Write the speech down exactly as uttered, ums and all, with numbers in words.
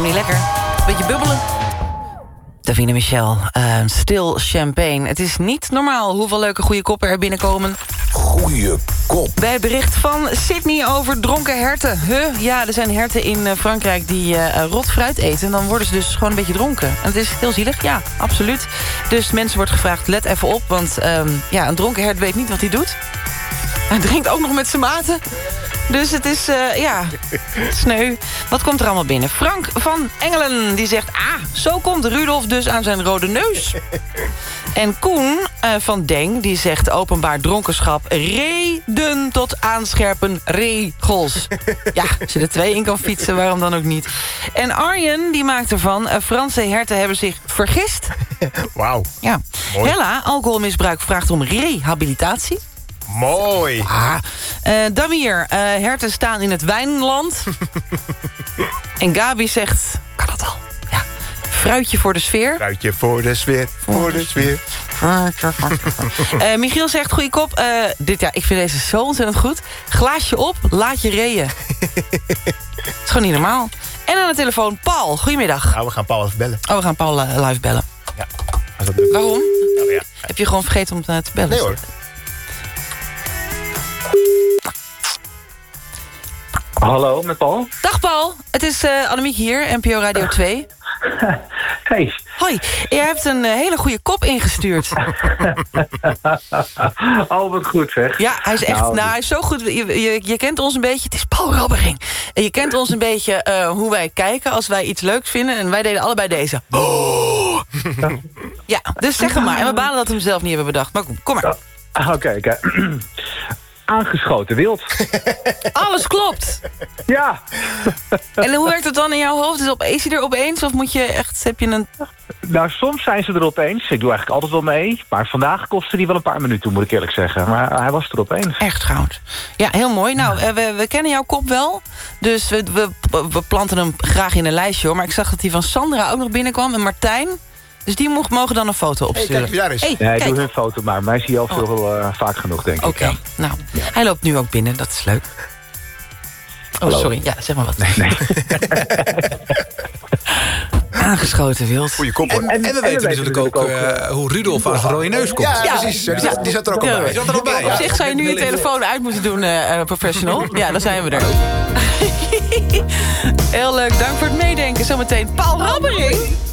helemaal niet lekker. Beetje bubbelen. Davina Michel, uh, stil champagne. Het is niet normaal hoeveel leuke goede koppen er binnenkomen. Goeie kop. Bij het bericht van Sydney over dronken herten. Huh? Ja, er zijn herten in uh, Frankrijk die uh, rot fruit eten. En dan worden ze dus gewoon een beetje dronken. En het is heel zielig, ja, absoluut. Dus mensen wordt gevraagd, let even op. Want um, ja, een dronken hert weet niet wat hij doet. Hij drinkt ook nog met zijn maten. Dus het is, uh, ja, sneu. Wat komt er allemaal binnen? Frank van Engelen, die zegt... ah, zo komt Rudolf dus aan zijn rode neus. En Koen uh, van Deng, die zegt... openbaar dronkenschap, reden tot aanscherpen regels. Ja, als je er twee in kan fietsen, waarom dan ook niet? En Arjen, die maakt ervan... Uh, Franse herten hebben zich vergist. Wauw. Ja. Mooi. Hella, alcoholmisbruik vraagt om rehabilitatie. Mooi. Ah, uh, Damir, uh, herten staan in het wijnland. En Gabi zegt... kan dat al? Ja. Fruitje voor de sfeer. Fruitje voor de sfeer, voor de sfeer. uh, Michiel zegt, goeie kop. Uh, dit, ja, ik vind deze zo ontzettend goed. Glaasje op, laat je reeën. Dat is gewoon niet normaal. En aan de telefoon Paul, goedemiddag. Nou, we gaan Paul even bellen. Oh, we gaan Paul uh, live bellen. Ja, als dat lukt. Waarom? Nou, ja. Heb je gewoon vergeten om uh, te bellen? Nee hoor. Hallo, met Paul. Dag Paul, het is uh, Annemiek hier, N P O Radio twee. Hey. Hoi, je hebt een uh, hele goede kop ingestuurd. Oh, wat goed zeg. Ja, hij is echt, nou, nou hij is zo goed. Je, je, je kent ons een beetje, het is Paul Rabbering. En je kent ons een beetje uh, hoe wij kijken als wij iets leuks vinden. En wij deden allebei deze. Oh. Ja, dus zeg hem maar. En we balen dat we hem zelf niet hebben bedacht. Maar kom, kom maar. Oké, okay, okay. Aangeschoten wild. Alles klopt. Ja. En hoe werkt het dan in jouw hoofd? Is, op, is hij er opeens of moet je echt, heb je een... Nou, soms zijn ze er opeens. Ik doe eigenlijk altijd wel mee. Maar vandaag kostte die wel een paar minuten, moet ik eerlijk zeggen. Maar hij was er opeens. Echt goud. Ja, heel mooi. Nou, we, we kennen jouw kop wel. Dus we, we, we planten hem graag in een lijstje, hoor. Maar ik zag dat die van Sandra ook nog binnenkwam. En Martijn. Dus die mogen dan een foto opsturen. Hey, kijk, daar is. Hey, nee, kijk. doe een foto maar. Mij zie je al veel oh. uh, vaak genoeg, denk ik. Oké, okay. Ja. Nou, ja. Hij loopt nu ook binnen. Dat is leuk. Oh, Hallo. Sorry. Ja, zeg maar wat. Nee, nee. Aangeschoten wild. Goeie kop, En, hoor. en, en we weten natuurlijk ook uh, hoe Rudolf aan zijn rode neus komt. Ja, Ja, precies. ja. Die, zat, die zat er ook al Ja. bij. Die zat er ook bij. Op Ja. zich zou je nu je telefoon uit moeten doen, uh, professional. Ja, dan zijn we er. Heel leuk, dank voor het meedenken. Zometeen Paul Rabbering.